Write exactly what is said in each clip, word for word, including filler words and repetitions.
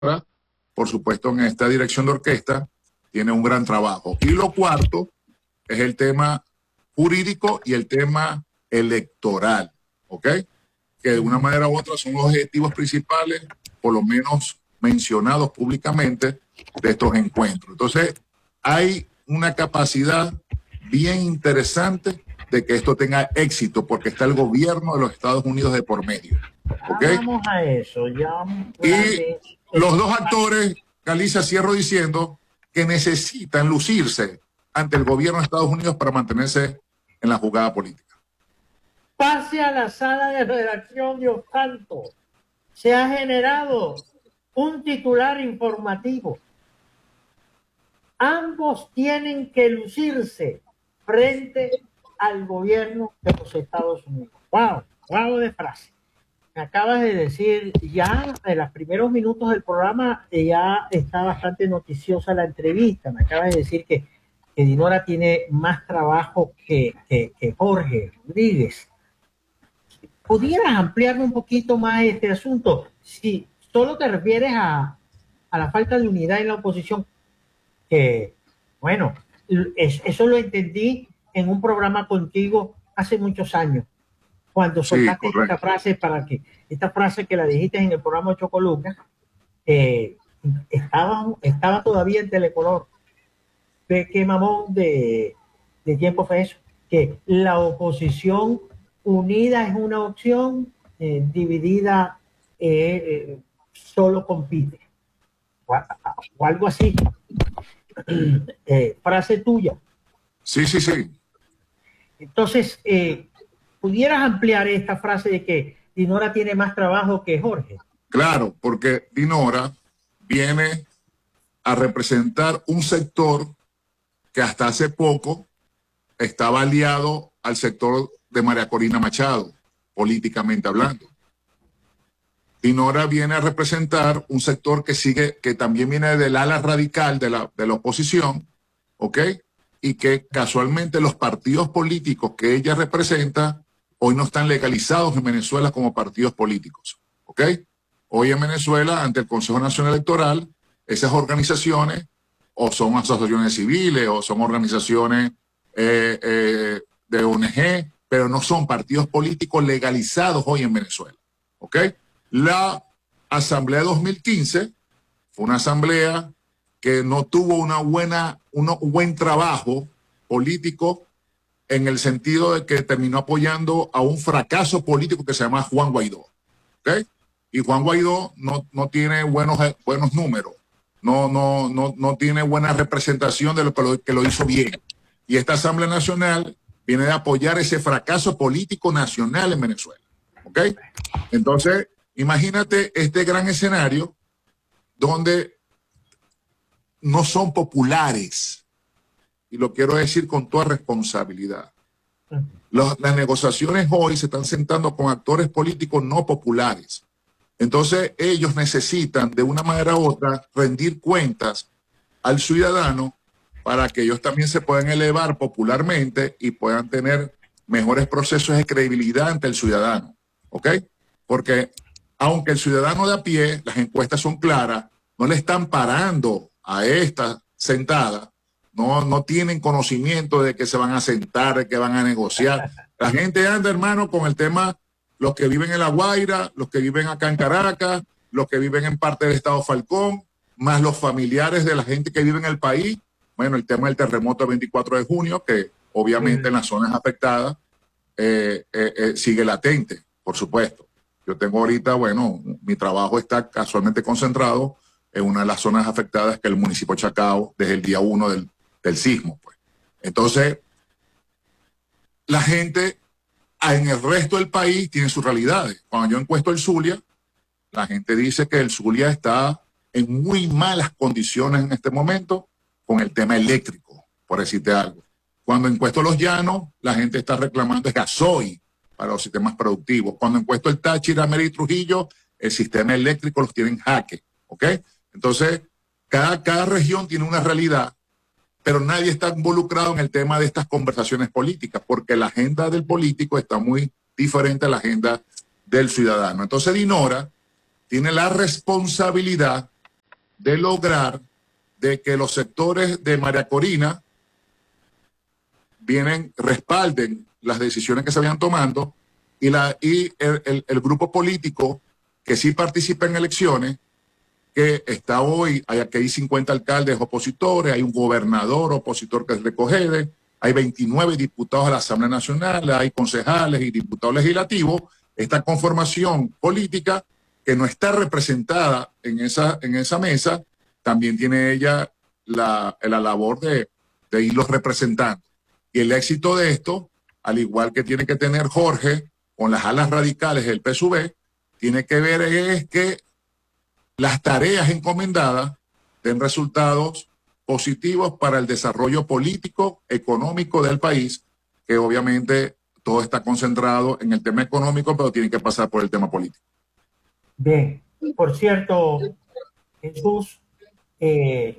por supuesto, en esta dirección de orquesta, tiene un gran trabajo. Y lo cuarto es el tema jurídico y el tema electoral, ¿ok? Que de una manera u otra son los objetivos principales, por lo menos mencionados públicamente, de estos encuentros. Entonces, hay una capacidad bien interesante de que esto tenga éxito, porque está el gobierno de los Estados Unidos de por medio. ¿Okay? Vamos a eso. Ya, y los dos actores, Caliza, cierro diciendo que necesitan lucirse ante el gobierno de Estados Unidos para mantenerse en la jugada política. Pase a la sala de redacción, Dios santo. Se ha generado un titular informativo. Ambos tienen que lucirse frente al gobierno de los Estados Unidos. ¡Wow! ¡Wow de frase! Me acabas de decir, ya en los primeros minutos del programa ya está bastante noticiosa la entrevista. Me acabas de decir que, que Dinora tiene más trabajo que, que, que Jorge Rodríguez. ¿Pudieras ampliarme un poquito más este asunto? Si solo te refieres a, a la falta de unidad en la oposición, que, bueno, es, eso lo entendí en un programa contigo hace muchos años, cuando soltaste sí, esta frase para que, esta frase que la dijiste en el programa Ocho Columnas, eh, estaba, estaba todavía en Telecolor. ¿Qué, qué mamón de, de tiempo fue eso? Que la oposición unida es una opción, eh, dividida eh, eh, solo compite. O, o algo así. Eh, frase tuya. Sí, sí, sí. Entonces, eh, ¿pudieras ampliar esta frase de que Dinora tiene más trabajo que Jorge? Claro, porque Dinora viene a representar un sector que hasta hace poco estaba aliado al sector de María Corina Machado, políticamente hablando. Dinora viene a representar un sector que sigue, que también viene del ala radical de la, de la oposición, ¿ok? Y que casualmente los partidos políticos que ella representa hoy no están legalizados en Venezuela como partidos políticos, ¿ok? Hoy en Venezuela, ante el Consejo Nacional Electoral, esas organizaciones o son asociaciones civiles o son organizaciones eh, eh, de O N G, pero no son partidos políticos legalizados hoy en Venezuela, ¿ok? La Asamblea de dos mil quince fue una asamblea que no tuvo una buena, un buen trabajo político en el sentido de que terminó apoyando a un fracaso político que se llama Juan Guaidó, ¿ok? Y Juan Guaidó no, no tiene buenos, buenos números, no, no, no, no tiene buena representación de lo que, lo que lo hizo bien. Y esta Asamblea Nacional viene de apoyar ese fracaso político nacional en Venezuela, ¿ok? Entonces, imagínate este gran escenario donde no son populares, y lo quiero decir con toda responsabilidad. Los, las negociaciones hoy se están sentando con actores políticos no populares. Entonces ellos necesitan de una manera u otra rendir cuentas al ciudadano para que ellos también se puedan elevar popularmente y puedan tener mejores procesos de credibilidad ante el ciudadano, ¿ok? Porque aunque el ciudadano de a pie, las encuestas son claras, no le están parando a esta sentada, no, no tienen conocimiento de que se van a sentar, de que van a negociar. La gente anda, hermano, con el tema, los que viven en La Guaira, los que viven acá en Caracas, los que viven en parte del estado Falcón, más los familiares de la gente que vive en el país. Bueno, el tema del terremoto del veinticuatro de junio, que obviamente en las zonas afectadas eh, eh, eh, sigue latente, por supuesto. Yo tengo ahorita, bueno, mi trabajo está casualmente concentrado en una de las zonas afectadas, que es el municipio de Chacao, desde el día uno del, del sismo. Pues. Entonces, la gente en el resto del país tiene sus realidades. Cuando yo encuesto el Zulia, la gente dice que el Zulia está en muy malas condiciones en este momento con el tema eléctrico, por decirte algo. Cuando encuesto los Llanos, la gente está reclamando el gasoil para los sistemas productivos. Cuando encuesto el Táchira, Mérida y Trujillo, el sistema eléctrico los tiene en jaque, ¿ok? Entonces, cada, cada región tiene una realidad, pero nadie está involucrado en el tema de estas conversaciones políticas, porque la agenda del político está muy diferente a la agenda del ciudadano. Entonces, Dinora tiene la responsabilidad de lograr de que los sectores de María Corina vienen, respalden las decisiones que se habían tomando y, la, y el, el, el grupo político que sí participa en elecciones, que está hoy, hay, aquí hay cincuenta alcaldes opositores, hay un gobernador opositor que es de Cogede, hay veintinueve diputados a la Asamblea Nacional, hay concejales y diputados legislativos. Esta conformación política que no está representada en esa, en esa mesa, también tiene ella la, la labor de, de irlos representando. Y el éxito de esto, al igual que tiene que tener Jorge con las alas radicales del P S U V, tiene que ver es que las tareas encomendadas den resultados positivos para el desarrollo político, económico del país, que obviamente todo está concentrado en el tema económico, pero tiene que pasar por el tema político. Bien, por cierto, Jesús, eh,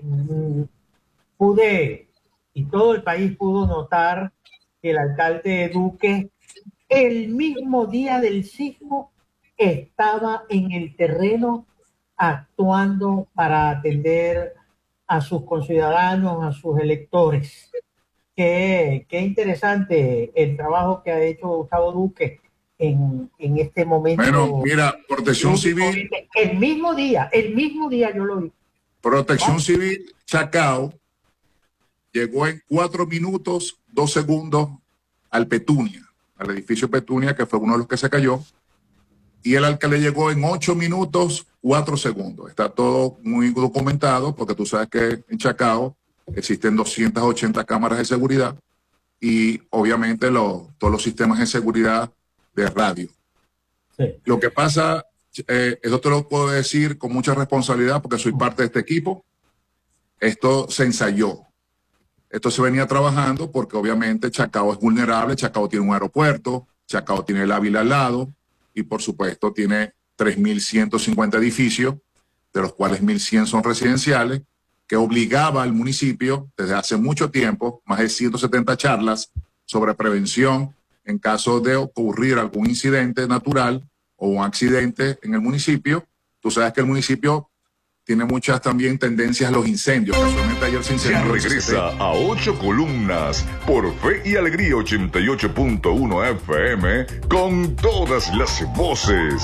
pude, y todo el país pudo notar que el alcalde Duque, el mismo día del sismo, estaba en el terreno actuando para atender a sus conciudadanos, a sus electores. Qué, qué interesante el trabajo que ha hecho Gustavo Duque en, en este momento. Bueno, mira, Protección Civil. El mismo día, el mismo día yo lo vi. Protección Civil Chacao llegó en cuatro minutos, dos segundos al Petunia, al edificio Petunia, que fue uno de los que se cayó. Y el alcalde llegó en ocho minutos, cuatro segundos. Está todo muy documentado, porque tú sabes que en Chacao existen doscientas ochenta cámaras de seguridad y obviamente lo, todos los sistemas de seguridad de radio. Sí. Lo que pasa, eh, eso te lo puedo decir con mucha responsabilidad porque soy parte de este equipo. Esto se ensayó. Esto se venía trabajando porque obviamente Chacao es vulnerable, Chacao tiene un aeropuerto, Chacao tiene el Ávila al lado, y por supuesto tiene tres mil ciento cincuenta edificios, de los cuales mil cien son residenciales, que obligaba al municipio desde hace mucho tiempo, más de ciento setenta charlas sobre prevención en caso de ocurrir algún incidente natural o un accidente en el municipio. Tú sabes que el municipio tiene muchas también tendencias a los incendios. Casualmente ayer se incendió. Ya regresa a Ocho Columnas por Fe y Alegría ochenta y ocho punto uno F M con todas las voces.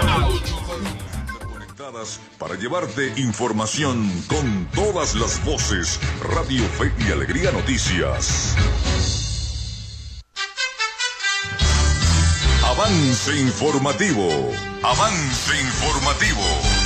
Conectadas para llevarte información con todas las voces. Radio Fe y Alegría Noticias. Avance informativo. Avance informativo.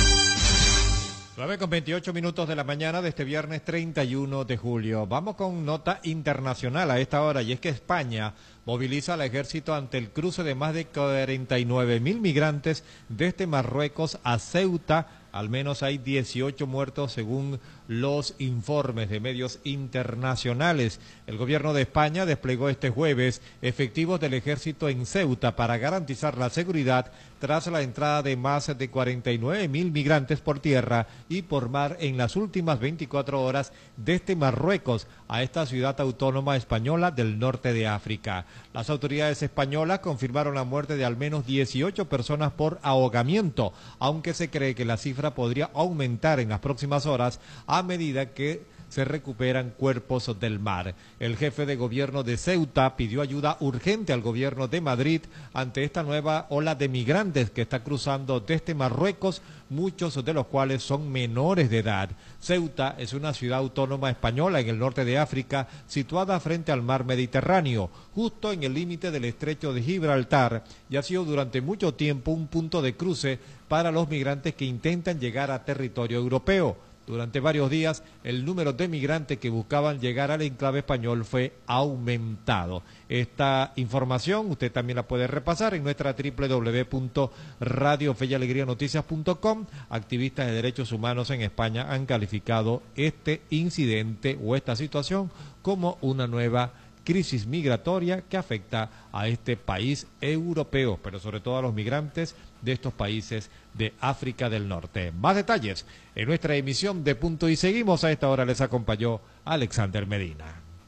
nueve con veintiocho minutos de la mañana de este viernes treinta y uno de julio. Vamos con nota internacional a esta hora, y es que España moviliza al ejército ante el cruce de más de cuarenta y nueve mil migrantes desde Marruecos a Ceuta. Al menos hay dieciocho muertos según los informes de medios internacionales. El gobierno de España desplegó este jueves efectivos del ejército en Ceuta para garantizar la seguridad tras la entrada de más de cuarenta y nueve mil migrantes por tierra y por mar en las últimas veinticuatro horas desde Marruecos a esta ciudad autónoma española del norte de África. Las autoridades españolas confirmaron la muerte de al menos dieciocho personas por ahogamiento, aunque se cree que la cifra podría aumentar en las próximas horas a medida que se recuperan cuerpos del mar. El jefe de gobierno de Ceuta pidió ayuda urgente al gobierno de Madrid ante esta nueva ola de migrantes que está cruzando desde Marruecos, muchos de los cuales son menores de edad. Ceuta es una ciudad autónoma española en el norte de África, situada frente al mar Mediterráneo, justo en el límite del estrecho de Gibraltar, y ha sido durante mucho tiempo un punto de cruce para los migrantes que intentan llegar a territorio europeo. Durante varios días, el número de migrantes que buscaban llegar al enclave español fue aumentado. Esta información usted también la puede repasar en nuestra doble u doble u doble u punto radio fe y alegría noticias punto com. Activistas de derechos humanos en España han calificado este incidente o esta situación como una nueva crisis migratoria que afecta a este país europeo, pero sobre todo a los migrantes de estos países de África del Norte. Más detalles en nuestra emisión de Punto y Seguimos. A esta hora les acompañó Alexander Medina.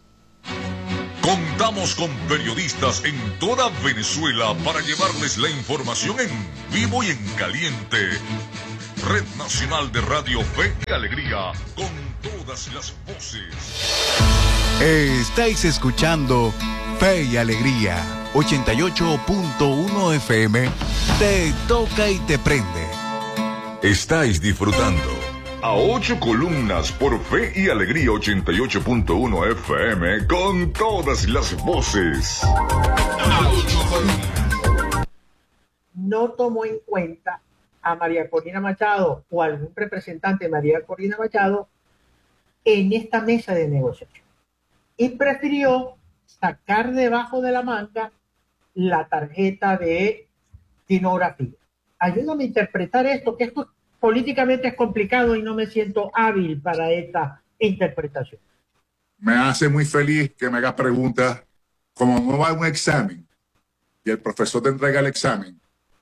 Contamos con periodistas en toda Venezuela para llevarles la información en vivo y en caliente. Red Nacional de Radio Fe y Alegría, con todas las voces. Estáis escuchando Fe y Alegría, ochenta y ocho punto uno F M, te toca y te prende. Estáis disfrutando a ocho columnas por Fe y Alegría ochenta y ocho punto uno F M, con todas las voces. No tomó en cuenta a María Corina Machado o algún representante de María Corina Machado en esta mesa de negociación y prefirió sacar debajo de la manga la tarjeta de Dinora Figueroa. Ayúdame a interpretar esto, que esto políticamente es complicado y no me siento hábil para esta interpretación. Me hace muy feliz que me hagas preguntas como no va a un examen y el profesor te entrega el examen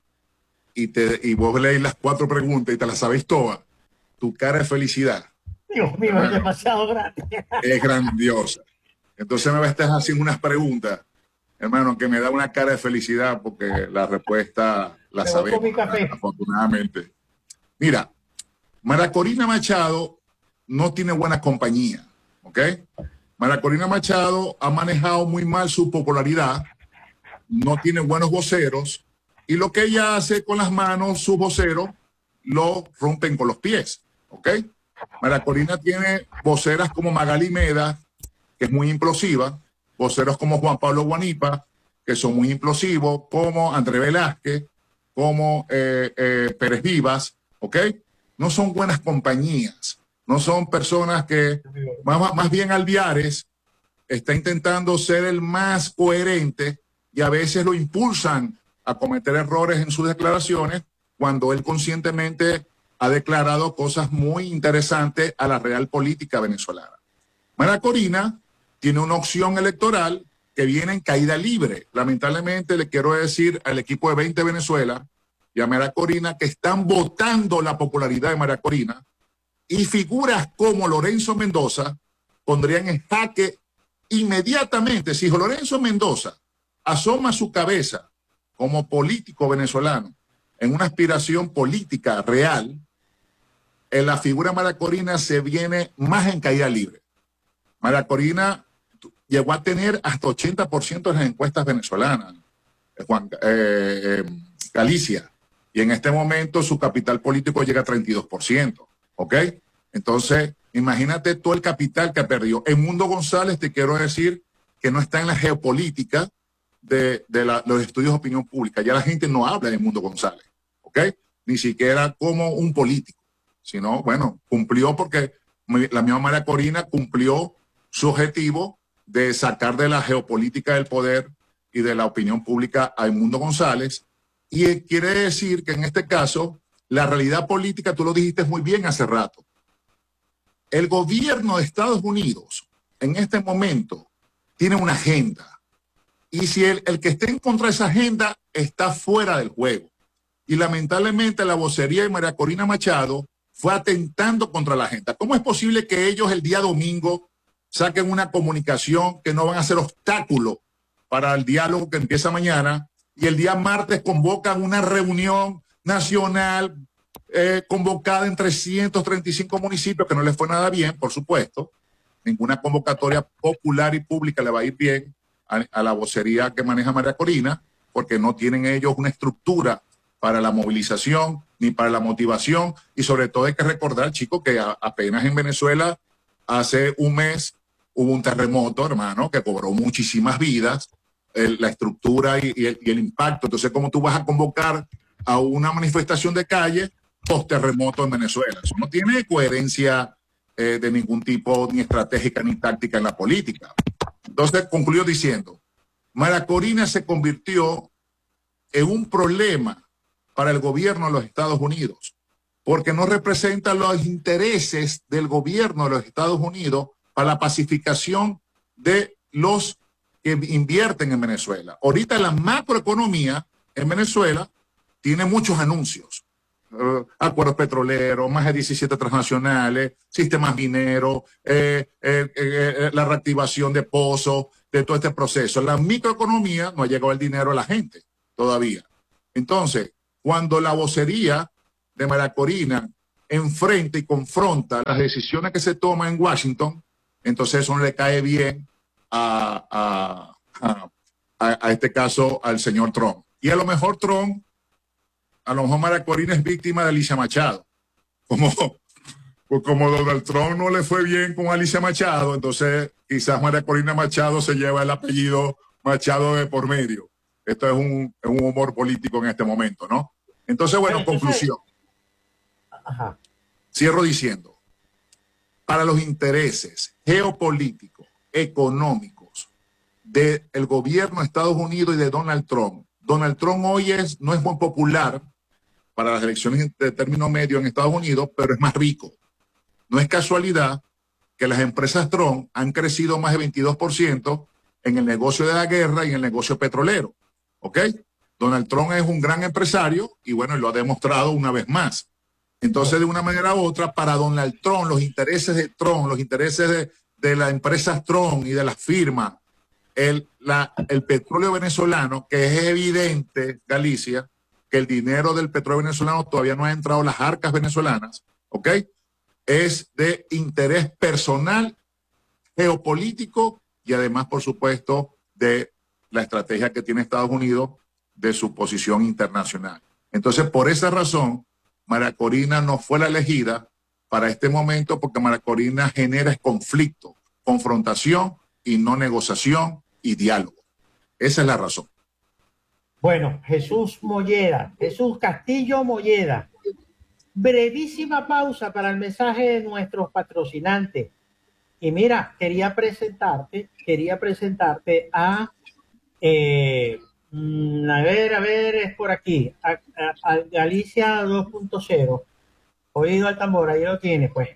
y, te, y vos lees las cuatro preguntas y te las sabéis todas, tu cara de felicidad. Dios mío, bueno, es demasiado grande. Es grandiosa. Entonces me estás haciendo unas preguntas, hermano, que me da una cara de felicidad porque la respuesta la sabemos, mi café. Afortunadamente. Mira, María Corina Machado no tiene buena compañía, ¿ok? María Corina Machado ha manejado muy mal su popularidad, no tiene buenos voceros, y lo que ella hace con las manos, sus voceros, lo rompen con los pies, ¿ok? María Corina tiene voceras como Magali Meda, que es muy implosiva, voceros como Juan Pablo Guanipa, que son muy implosivos, como André Velázquez, como eh, eh, Pérez Vivas, ¿ok? No son buenas compañías, no son personas que, más, más bien Alviares está intentando ser el más coherente y a veces lo impulsan a cometer errores en sus declaraciones cuando él conscientemente ha declarado cosas muy interesantes a la real política venezolana. María Corina tiene una opción electoral que viene en caída libre. Lamentablemente le quiero decir al equipo de veinte Venezuela y a María Corina que están votando la popularidad de María Corina, y figuras como Lorenzo Mendoza pondrían en jaque inmediatamente. Si Lorenzo Mendoza asoma su cabeza como político venezolano en una aspiración política real, en la figura de María Corina se viene más en caída libre. María Corina llegó a tener hasta ochenta por ciento de las encuestas venezolanas, Juan, eh, eh, Galicia, y en este momento su capital político llega a treinta y dos por ciento, ¿ok? Entonces, imagínate todo el capital que perdió. En Mundo González te quiero decir que no está en la geopolítica de, de la, los estudios de opinión pública. Ya la gente no habla de Mundo González, ¿ok? Ni siquiera como un político, sino, bueno, cumplió porque la misma María Corina cumplió su objetivo de sacar de la geopolítica del poder y de la opinión pública a Mundo González. Y quiere decir que en este caso, la realidad política, tú lo dijiste muy bien hace rato, el gobierno de Estados Unidos en este momento tiene una agenda. Y si el, el que esté en contra de esa agenda está fuera del juego. Y lamentablemente la vocería de María Corina Machado fue atentando contra la agenda. ¿Cómo es posible que ellos el día domingo saquen una comunicación que no van a ser obstáculo para el diálogo que empieza mañana y el día martes convocan una reunión nacional eh, convocada en trescientos treinta y cinco municipios, que no les fue nada bien, por supuesto? Ninguna convocatoria popular y pública le va a ir bien a, a la vocería que maneja María Corina, porque no tienen ellos una estructura para la movilización ni para la motivación. Y sobre todo hay que recordar, chicos, que a, apenas en Venezuela hace un mes hubo un terremoto, hermano, que cobró muchísimas vidas, el, la estructura y, y, el, y el impacto. Entonces, ¿cómo tú vas a convocar a una manifestación de calle post-terremoto en Venezuela? Eso no tiene coherencia eh, de ningún tipo, ni estratégica ni táctica en la política. Entonces, concluyó diciendo, María Corina se convirtió en un problema para el gobierno de los Estados Unidos, porque no representa los intereses del gobierno de los Estados Unidos para la pacificación de los que invierten en Venezuela. Ahorita la macroeconomía en Venezuela tiene muchos anuncios. Uh, acuerdos petroleros, más de diecisiete transnacionales, sistemas mineros, eh, eh, eh, la reactivación de pozos, de todo este proceso. La microeconomía no ha llegado el dinero a la gente todavía. Entonces, cuando la vocería de María Corina enfrenta y confronta las decisiones que se toman en Washington, entonces eso no le cae bien a, a, a, a, a este caso al señor Trump. Y a lo mejor Trump, a lo mejor María Corina es víctima de Alicia Machado. Como, pues como Donald Trump no le fue bien con Alicia Machado, entonces quizás María Corina Machado se lleva el apellido Machado de por medio. Esto es un, es un humor político en este momento, ¿no? Entonces, bueno, entonces, conclusión. Ajá. Cierro diciendo, para los intereses geopolíticos, económicos del gobierno de Estados Unidos y de Donald Trump, Donald Trump hoy es, no es muy popular para las elecciones de término medio en Estados Unidos, pero es más rico. No es casualidad que las empresas Trump han crecido más de veintidós por ciento en el negocio de la guerra y en el negocio petrolero. ¿Ok? Donald Trump es un gran empresario y bueno, lo ha demostrado una vez más. Entonces, de una manera u otra, para Donald Trump, los intereses de Trump, los intereses de, de las empresas Trump y de las firmas, el, la, el petróleo venezolano, que es evidente, Galicia, que el dinero del petróleo venezolano todavía no ha entrado a las arcas venezolanas, ¿ok? Es de interés personal, geopolítico y además, por supuesto, de la estrategia que tiene Estados Unidos de su posición internacional. Entonces, por esa razón, María Corina no fue la elegida para este momento porque María Corina genera conflicto, confrontación y no negociación y diálogo. Esa es la razón. Bueno, Jesús Molleda, Jesús Castillo Molleda. Brevísima pausa para el mensaje de nuestros patrocinantes. Y mira, quería presentarte, quería presentarte a, eh, a ver, a ver, es por aquí, a, a, a Galicia dos punto cero. Oído al tambor, ahí lo tiene, pues.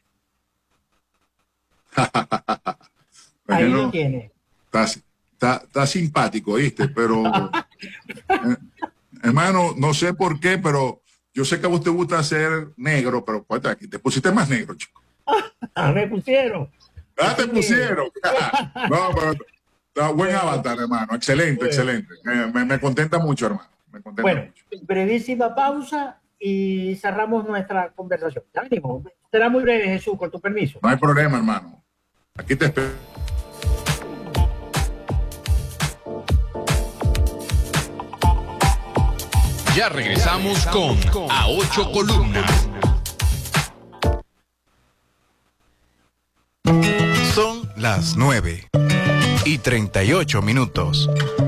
Ahí lo tiene. Está, está, está simpático, ¿viste? Pero, eh, hermano, no sé por qué, pero yo sé que a usted gusta ser negro, pero cuéntame, aquí te pusiste más negro, chico. Ah, me pusieron. Ah, te pusieron. No, pero está buen avatar, hermano. Excelente, bueno. excelente. Me, me, me contenta mucho, hermano. Me contenta bueno, mucho. Brevísima pausa y cerramos nuestra conversación. Ya venimos. Será muy breve, Jesús, con tu permiso. No hay problema, hermano. Aquí te espero. Ya regresamos con A Ocho Columnas. Son las nueve y treinta y ocho minutos.